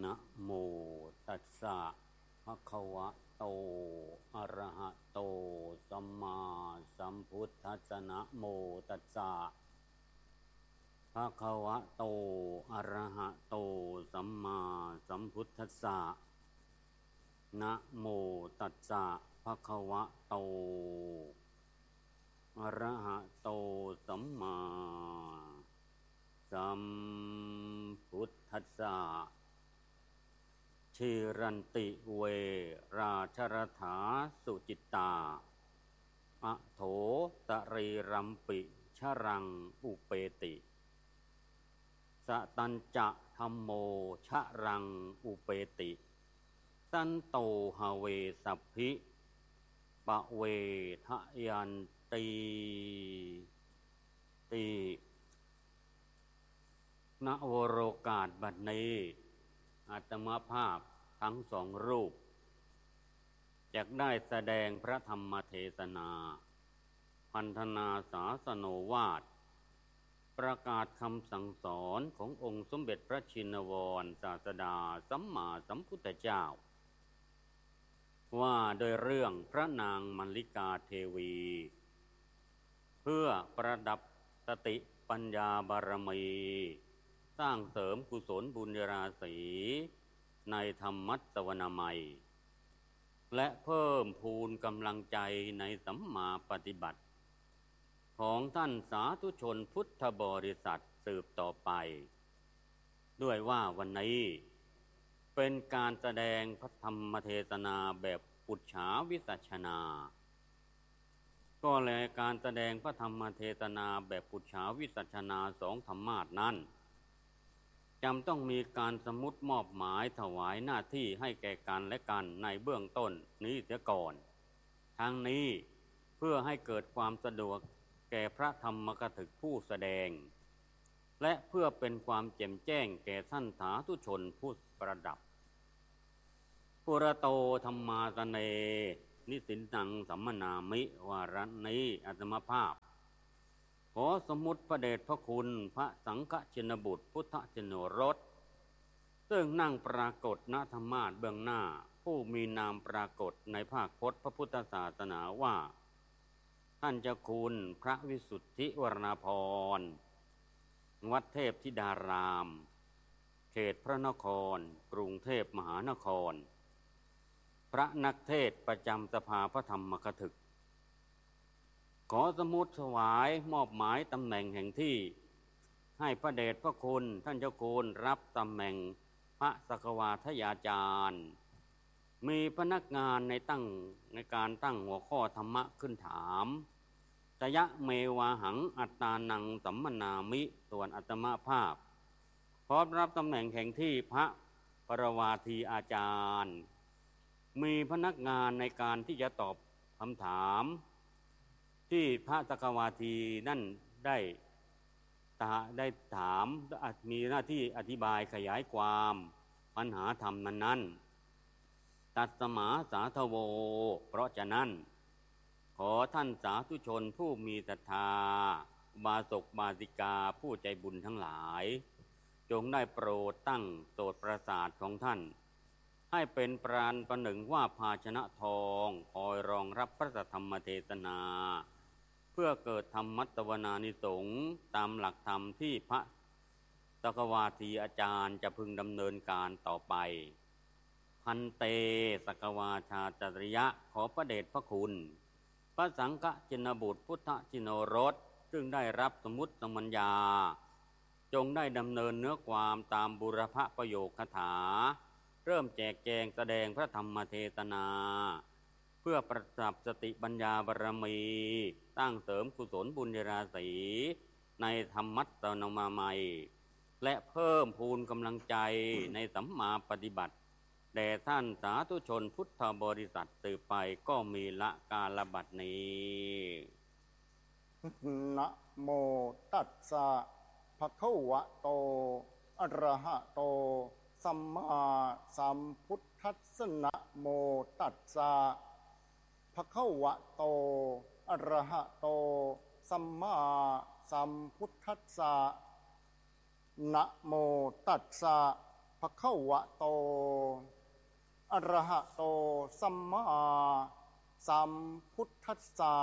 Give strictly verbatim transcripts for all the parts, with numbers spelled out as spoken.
นะโมตัสสะภะคะวะโตอะระหะโตสัมมาสัมพุทธัสสะนะโมตัสสะภะคะวะโตอะระหะโตสัมมาสัมพุทธัสสะนะโมตัสสะภะคะวะโตอะระหะโตสัมมาสัมพุทธัสสะชิรันติเวราชรถาสุจิตตาอะโถตรีรัมปิชรังอุเปติสตัญจะธัมโมชรังอุเปติสันโตหเวสัพพิปะเวทะยันติติณวโรกาสบัดนี้อาตมาภาพทั้งสองรูปจะได้แสดงพระธรรมเทศนาพันธนาศาสโนวาทประกาศคำสั่งสอนขององค์สมเด็จพระชินวรศาสดาสัมมาสัมพุทธเจ้าว่าโดยเรื่องพระนางมัลลิกาเทวีเพื่อประดับสติปัญญาบารมีสร้างเสริมกุศลบุญราศีในธรรมัสวนามัยและเพิ่มพูนกำลังใจในสัมมาปฏิบัติของท่านสาธุชนพุทธบริษัทสืบต่อไปด้วยว่าวันนี้เป็นการแสดงพระธรรมเทศนาแบบปุจฉาวิสัชนาก็เลยการแสดงพระธรรมเทศนาแบบปุจฉาวิสัชนาสองธรรมาสนั้นจำต้องมีการสมมุติมอบหมายถวายหน้าที่ให้แก่กันและกันในเบื้องต้นนี้เสียก่อนทั้งนี้เพื่อให้เกิดความสะดวกแก่พระธรรมกถึกผู้แสดงและเพื่อเป็นความแจ่มแจ้งแก่ท่านสาธุชนผู้ประดับปุระโตธรรมาสเนนิสินตังสัมมนามิวาระนี้อาตมาภาพขอสมมุติพระเดชพระคุณพระสังฆชินบุตรพุทธชินรสซึ่งนั่งปรากฏณธรรมาสน์เบื้องหน้าผู้มีนามปรากฏในภาคพจน์พระพุทธศาสนาว่าท่านเจ้าคุณพระวิสุทธิวรณพรวัดเทพธิดารามเขตพระนครกรุงเทพมหานครพระนักเทศน์ประจำสภาพระธรรมกถึกขอสมุดถวายมอบหมายตำแหน่งแห่งที่ให้พระเดชพระคุณท่านเจ้าคุณรับตำแหน่งพระสกวาทยาจารย์มีพนักงานในตั้งในการตั้งหัวข้อธรรมะขึ้นถามตยะเมวาหังอัตตานังสัมมนามิส่วนอัตมาภาพพร้อมรับตำแหน่งแห่งที่พระปรวาทีอาจารย์มีพนักงานในการที่จะตอบคำถามที่พระสกวาทีนั่นได้ตาได้ถามมีหน้าที่อธิบายขยายความปัญหาธรรมนั้นๆตัดสมาสาทโวเพราะฉะนั้นขอท่านสาธุชนผู้มีศรัทธาบาศกบาสิกาผู้ใจบุญทั้งหลายจงได้โปรดตั้งโสตประสาทของท่านให้เป็นปราณประหนึ่งว่าภาชนะทองคอยรองรับพระธรรมเทศนาเพื่อเกิดธรรมัสวนานิสงส์ตามหลักธรรมที่พระสกวาทีอาจารย์จะพึงดำเนินการต่อไปพันเตสกวาชาจริยะขอพระเดชพระคุณพระสังฆชินบุตรพุทธชินรสซึ่งได้รับสมุตสมัญญาจงได้ดำเนินเนื้อความตามบุรพประโยคคถาเริ่มแจกแจงแสดงพระธรรมเทศนาเพื่อประดับสติปัญญาบารมีตั้งเสริมกุศลบุญราศีในธรรมัสสวนามัยและเพิ่มพูนกำลังใจในสัมมาปฏิบัติแด่ท่านสาธุชนพุทธบริษัทสืบไปก็มีละกาลบัดนี้นะโมตัสสะภะคะวะโตอะระหะโตสัมมาสัมพุทธัสสะนะโมตัสสะภะคะวะโตอะระหะโตสัมมาสัมพุทธัสสะนะโมตัสสะภภคะวะโตอะระหะโตสัมมาสัมพุทธัสสะ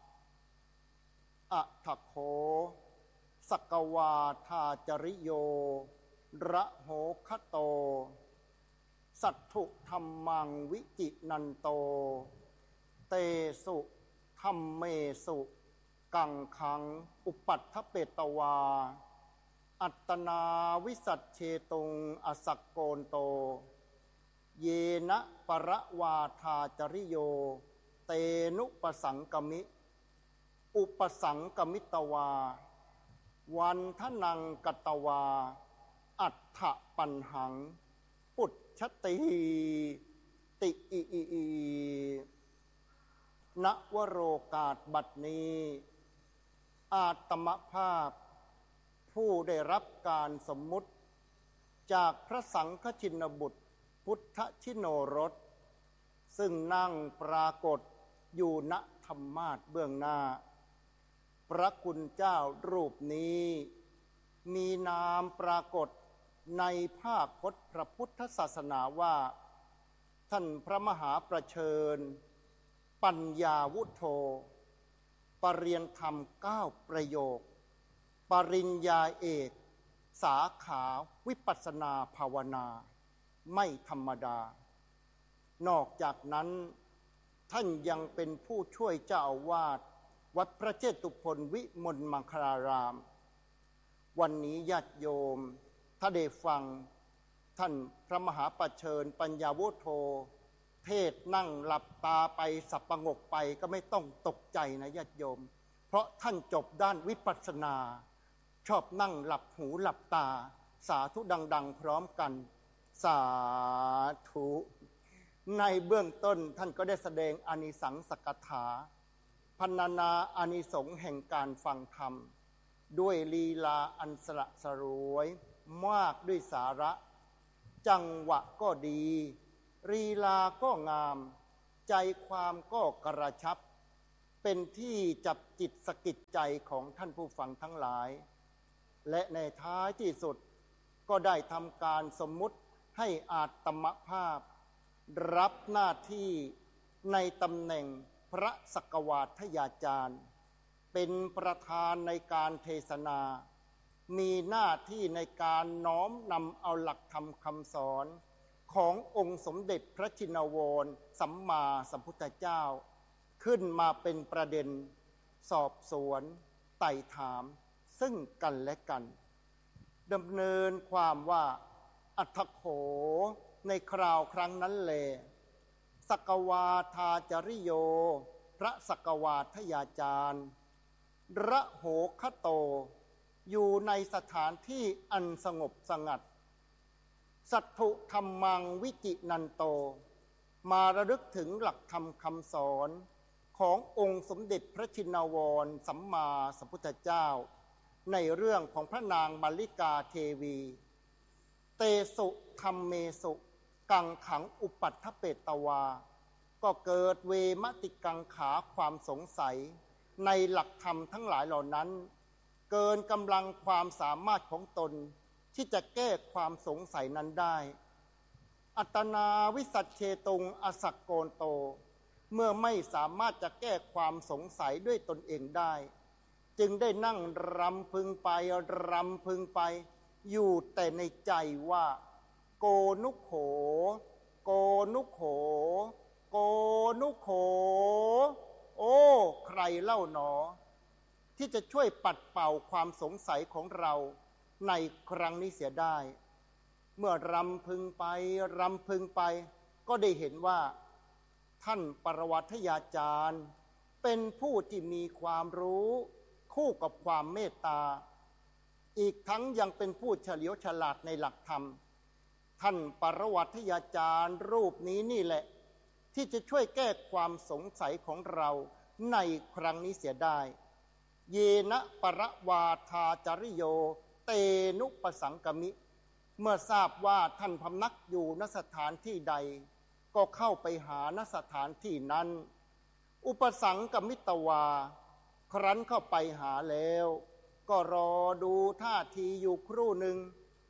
อะทะโขสักวาทาจริโยระโหคะโตสัทธุธัมมังวิจินันโตเตสุธัมเมสุกังขังอุปัฏฐเปตวาอัตตนาวิสัชเชตุงอสักโกนโตเยนะปรวาทาจริโยเตนุปสังกมิอุปสังกมิตวาวันทนังกตวาอัฏฐปัญหังปุจฉติติอิอิอิณวโรกาสบัดนี้อาตมภาพผู้ได้รับการสมมุติจากพระสังฆชินบุตรพุทธชิโนรสซึ่งนั่งปรากฏอยู่ณธรรมาสน์เบื้องหน้าพระคุณเจ้ารูปนี้มีนามปรากฏในภาคพจน์พระพุทธศาสนาว่าท่านพระมหาประเชิญปัญญาวุโธปรริยนธรรมเก้าประโยคปริญญาเอกสาขาวิปัสสนาภาวนาไม่ธรรมดานอกจากนั้นท่านยังเป็นผู้ช่วยเจ้าอาวาสวัดพระเจตุพนวิมลมังคลารามวันนี้ญาติโยมถ้าได้ฟังท่านพระมหาประเชิญปัญญาวุโธเทศนั่งหลับตาไปสับประงกไปก็ไม่ต้องตกใจนะญาติโยมเพราะท่านจบด้านวิปัสสนาชอบนั่งหลับหูหลับตาสาธุดังๆพร้อมกันสาธุในเบื้องต้นท่านก็ได้แสดงอานิสังสกถาพรรณนาอานิสงส์แห่งการฟังธรรมด้วยลีลาอันสละสรวยมากด้วยสาระจังหวะก็ดีลีลาก็งามใจความก็กระชับเป็นที่จับจิตสะกิดใจของท่านผู้ฟังทั้งหลายและในท้ายที่สุดก็ได้ทำการสมมุติให้อาตมภาพรับหน้าที่ในตำแหน่งพระสักวาทยาจารย์เป็นประธานในการเทศนามีหน้าที่ในการน้อมนำเอาหลักธรรมคำสอนขององค์สมเด็จพระชินวรสัมมาสัมพุทธเจ้าขึ้นมาเป็นประเด็นสอบสวนไต่ถามซึ่งกันและกันดำเนินความว่าอัตถโขในคราวครั้งนั้นแลสักวาทาจริโยพระสักวาทยาจารย์ระโหคะโตอยู่ในสถานที่อันสงบสงัดสัทธุธัมมังวิจินันโตมาระลึกถึงหลักธรรมคำสอนขององค์สมเด็จพระชินวรสัมมาสัมพุทธเจ้าในเรื่องของพระนางมัลลิกาเทวีเตสุธัมเมสุกังขังอุปัฏฐเปตวาก็เกิดเวมติกังขาความสงสัยในหลักธรรมทั้งหลายเหล่านั้นเกินกำลังความสามารถของตนที่จะแก้ความสงสัยนั้นได้อัตนาวิสัชเชตุงอสักโกนโตเมื่อไม่สามารถจะแก้ความสงสัยด้วยตนเองได้จึงได้นั่งรำพึงไปรำพึงไปอยู่แต่ในใจว่าโกนุโขโกนุโขโกนุโขโอ้ใครเล่าหนอที่จะช่วยปัดเป่าความสงสัยของเราในครั้งนี้เสียได้เมื่อรำพึงไปรำพึงไปก็ได้เห็นว่าท่านปรวัตยาจารย์เป็นผู้ที่มีความรู้คู่กับความเมตตาอีกทั้งยังเป็นผู้เฉลียวฉลาดในหลักธรรมท่านปรวัตยาจารย์รูปนี้นี่แหละที่จะช่วยแก้ความสงสัยของเราในครั้งนี้เสียได้เยนะปรวาทาจริโยเตนุปสังกมิเมื่อทราบว่าท่านพำนักอยู่ณสถานที่ใดก็เข้าไปหาณสถานที่นั้นอุปสังกมิตวาครั้นเข้าไปหาแล้วก็รอดูท่าทีอยู่ครู่หนึ่ง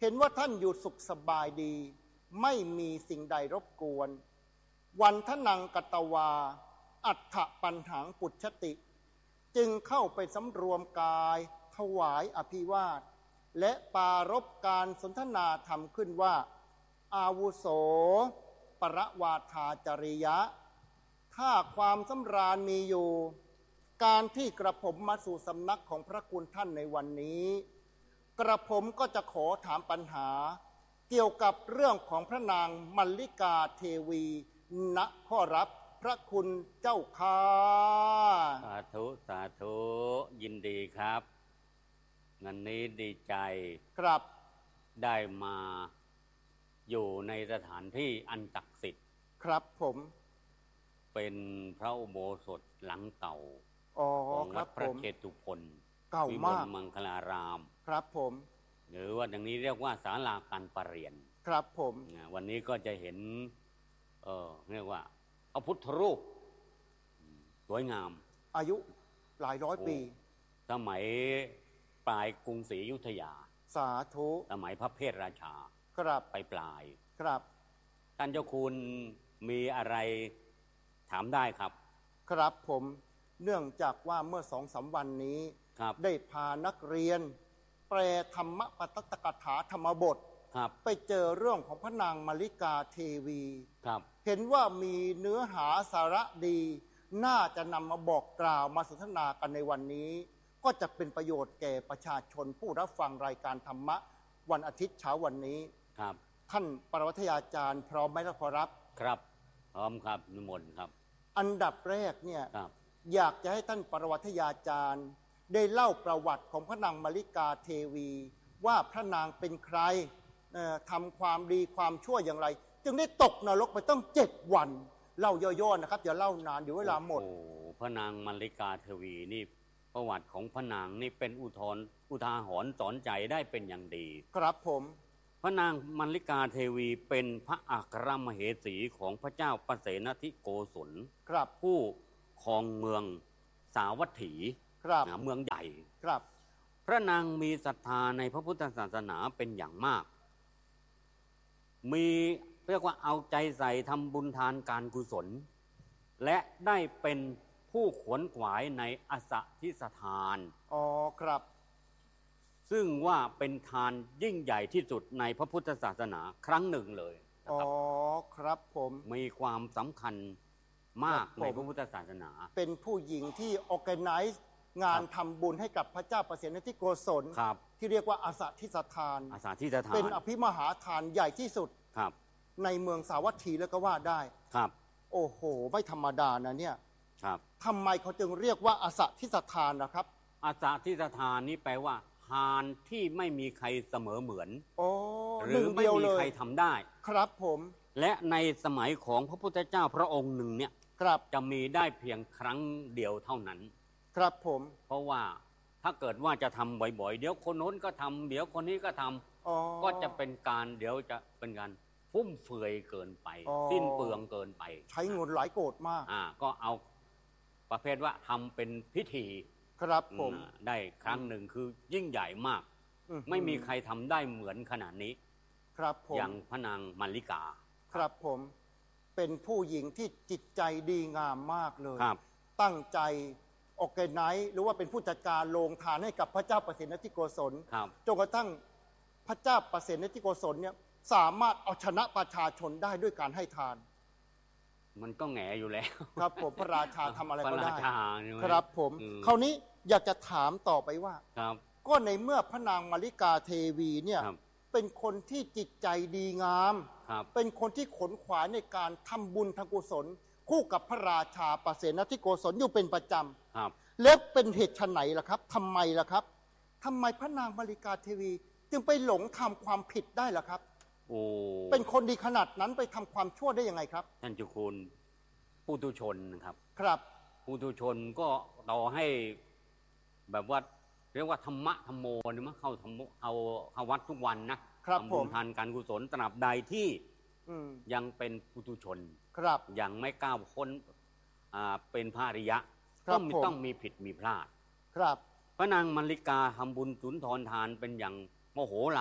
เห็นว่าท่านอยู่สุขสบายดี ไม่มีสิ่งใดรบกวนวันทนังกตวาอัฏฐปัญหังปุจฉติ จึงเข้าไปสำรวมกายถวายอภิวาทและปรารภการสนทนาธรรมขึ้นว่าอาวุโสปรวาทาจริยะถ้าความสำราญมีอยู่การที่กระผมมาสู่สำนักของพระคุณท่านในวันนี้กระผมก็จะขอถามปัญหาเกี่ยวกับเรื่องของพระนางมัลลิกาเทวีณข้อรับพระคุณเจ้าค่ะสาธุสาธุยินดีครับวันนี้ดีใจครับได้มาอยู่ในสถานที่อันศักดิ์สิทธิ์ครับผมเป็นพระอุโบสถหลังเก่าของวัดพระเชตุพนเก่ามากมังคลารามครับผมหรือว่าอย่างนี้เรียกว่าศาลาการประเรียนครับผมวันนี้ก็จะเห็นเออเรียกว่าพระพุทธรูปสวยงามอายุหลายร้อยปีสมัยปลายกรุงศรีอยุธยาสาธุสมัยพระเพทราชาครับไปปลายครับท่านเจ้าคุณมีอะไรถามได้ครับครับผมเนื่องจากว่าเมื่อสองสามวันนี้ได้พานักเรียนแปลธรรมปตตกถาธรรมบทไปเจอเรื่องของพระนางมัลลิกาเทวีเห็นว่ามีเนื้อหาสาระดีน่าจะนำมาบอกกล่าวมาสนทนากันในวันนี้ก็จะเป็นประโยชน์แก่ประชาชนผู้รับฟังรายการธรรมะวันอาทิตย์เช้าวันนี้ครับท่านปรมัตถยาจารย์พร้อมไหมล่ะขอรับครับพร้อมครับนิมนต์ครับอันดับแรกเนี่ยอยากจะให้ท่านปรมัตถยาจารย์ได้เล่าประวัติของพระนางมัลลิกาเทวีว่าพระนางเป็นใครทำความดีความชั่วอย่างไรจึงได้ตกนรกไปต้องเจ็ดวันเล่าย่อๆนะครับอย่าเล่านานเดี๋ยวเวลาหมดโอ้พระนางมัลลิกาเทวีนี่ประวัติของพระนางนี่เป็นอุทรอุทาหรณ์สอนใจได้เป็นอย่างดีครับผมพระนางมัลลิกาเทวีเป็นพระอัครมเหสีของพระเจ้าปเสนทิโกศลครับผู้ครองเมืองสาวัตถีครับเมืองใหญ่ครับพระนางมีศรัทธาในพระพุทธศาสนาเป็นอย่างมากมีเรียกว่าเอาใจใส่ทำบุญทานการกุศลและได้เป็นผู้ขวนขวายในอสทิสทานอ๋อครับซึ่งว่าเป็นทานยิ่งใหญ่ที่สุดในพระพุทธศาสนาครั้งหนึ่งเลยอ๋อครับผมมีความสำคัญมากในพระพุทธศาสนาเป็นผู้หญิงที่ organize งานทำบุญให้กับพระเจ้าปเสนทิโกศลที่เรียกว่าอาสาทิสทานอาสาทิสทานเป็นอภิมหาทานใหญ่ที่สุดในเมืองสาวัตถีแล้วก็ว่าได้ครับโอ้โหไม่ธรรมดานะเนี่ยครับทำไมเขาจึงเรียกว่าอาสาทิสทานนะครับอาสาทิสทานนี้แปลว่าทานที่ไม่มีใครเสมอเหมือนหรือไม่มีใครทำได้ครับผมและในสมัยของพระพุทธเจ้าพระองค์หนึ่งเนี่ยจะมีได้เพียงครั้งเดียวเท่านั้นครับผมเพราะว่าถ้าเกิดว่าจะทำบ่อยๆเดี๋ยวคนโน้นก็ทำเดี๋ยวคนนี้ก็ทำก็จะเป็นการเดี๋ยวจะเป็นการฟุ่มเฟือยเกินไปสิ้นเปลืองเกินไปใช้เงินหลายโกรธมากอ่าก็เอาประเภทว่าทำเป็นพิธีครับผมได้ครั้งหนึ่งคือยิ่งใหญ่มากไม่มีใครทำได้เหมือนขนาดนี้ครับผมอย่างพระนางมัลลิกาครับผมเป็นผู้หญิงที่จิตใจดีงามมากเลยครับตั้งใจออกแกไนซ์หรือว่าเป็นผู้จัดการโรงทานให้กับพระเจ้าปเสนทิโกศลจนกระทั่งพระเจ้าปเสนทิโกศลเนี่ยสามารถเอาชนะประชาชนได้ด้วยการให้ทานมันก็แหงอยู่แล้วครับผมพระราชาทำอะไรก็ได้ครับผมคราวนี้อยากจะถามต่อไปว่าก็ในเมื่อพระนางมัลลิกาเทวีเนี่ยเป็นคนที่จิตใจดีงามเป็นคนที่ขนขวายในการทำบุญทางกุศลคู่กับพระราชาปเสนทิโกศลอยู่เป็นประจำแล้วเป็นเหตุไฉนล่ะครับทำไมล่ะครับทำไมพระนางมัลลิกาเทวีจึงไปหลงทำความผิดได้ล่ะครับโอ้เป็นคนดีขนาดนั้นไปทำความชั่วได้ยังไงครับท่านเจ้าคุณปุถุชนครับครับปุถุชนก็ต่อให้แบบว่าเรียกว่าธรรมะธรรมโมนี่มั้งเข้าธรรมเอาเข้าวัดทุกวันนะทำบุญทานการกุศลตราบใดที่ยังเป็นปุถุชนครับยังไม่ก้าวพ้นเป็นพระอริยะต้องมีต้องมีผิดมีพลาดครับพระนางมัลลิกาทำบุญสุนทรทานเป็นอย่างโมโหลาน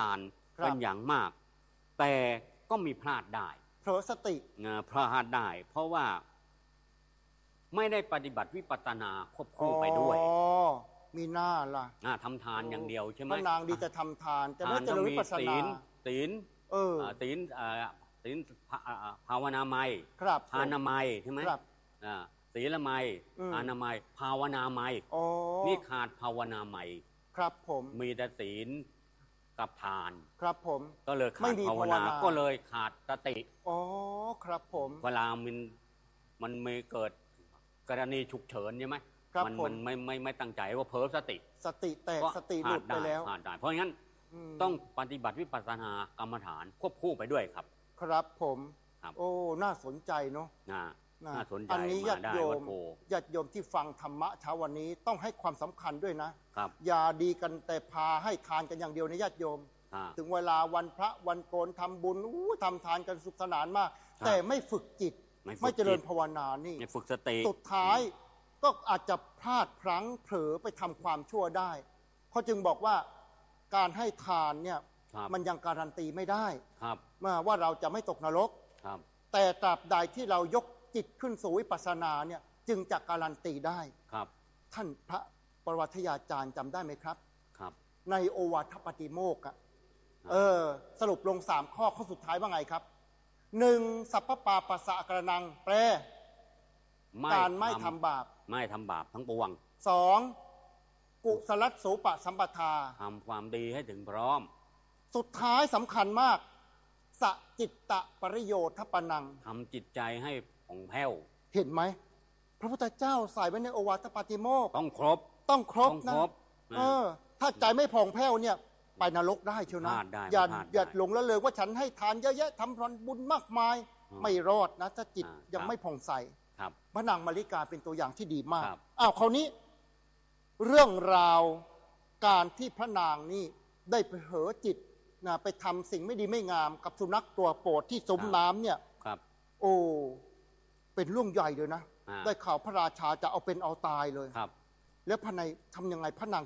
เป็นอย่างมาก แต่ก็มีพลาดได้เผลอสติพลาดได้เพราะว่าไม่ได้ปฏิบัติวิปัสสนาควบคู่ไปด้วยอ๋อมีหน้าล่ะทำทานอย่างเดียวใช่ไหมพระนางดีแต่ทำทานแต่ไม่เจริญวิปัสสนาศีลเออศีลศีลภาวนาไมยทานาไมยใช่ไหมศีลไมยทานาไมยภาวนาไมยนี่ขาดภาวนาไมยครับผมมีแต่ศีลกับทานครับผมก็เลยขาดภาวนาก็เลยขาดสติอ๋อครับผมเวลามันมันไม่เกิดกรณีฉุกเฉินใช่ไหมมันมันไม่ไม่ไม่ตั้งใจว่าเผลอสติสติแตกสติหลุดไปแล้วขาดได้เพราะงั้นต้องปฏิบัติวิปัสสนากรรมฐานควบคู่ไปด้วยครับครับผมโอ้น่าสนใจเนาะน่าสนใจอันนี้ญาติโยมญาติโยมที่ฟังธรรมะเช้าวันนี้ต้องให้ความสำคัญด้วยนะอย่าดีกันแต่พาให้ทานกันอย่างเดียวในญาติโยมถึงเวลาวันพระวันโกนทำบุญอู้ทำทานกันสุขสนานมากแต่ไม่ฝึกจิตไม่เจริญภาวนานี่ฝึกสติสุดท้ายก็อาจจะพลาดพลั้งเผลอไปทำความชั่วได้เขาจึงบอกว่าการให้ทานเนี่ยมันยังการันตีไม่ได้ว่าเราจะไม่ตกนรกแต่ตราบใดที่เรายกจิตขึ้นสู่วิปัสสนาเนี่ยจึงจะการันตีได้ท่านพระปวัตยาจารย์จำได้ไหมครับในโอวาทปฏิโมกข์เออสรุปลงสามข้อข้อสุดท้ายว่าไงครับหนึ่งสัพพปาปัสสะกระนังแปลการไม่ทำบาปไม่ทำบาปทั้งปวงสองกุศลสูปสัมปทาทำความดีให้ถึงพร้อมสุดท้ายสำคัญมากสจิตตปริโยทปนังทำจิตใจให้ผ่องแผ้วเห็นไหมพระพุทธเจ้าใส่ไว้ในโอวาทปาติโมกข์ต้องครบต้องครบนะเออถ้าใจไม่ผ่องแผ้วเนี่ยไปนรกได้เชียวนะอย่าอย่าหลงละเลยว่าฉันให้ทานเยอะแยะทำบุญมากมายไม่รอดนะถ้าจิตยังไม่ผ่องใสพระนางมาริกาเป็นตัวอย่างที่ดีมากอ้าวคราวนี้เรื่องราวการที่พระนางนี่ได้ไปเผลอจิตนะไปทำสิ่งไม่ดีไม่งามกับสุนัขตัวโปรดที่สมน้ำเนี่ยโอ้เป็นเรื่องใหญ่เลยนะได้ข่าวพระราชาจะเอาเป็นเอาตายเลยแล้วพระนายทำยังไงพระนาง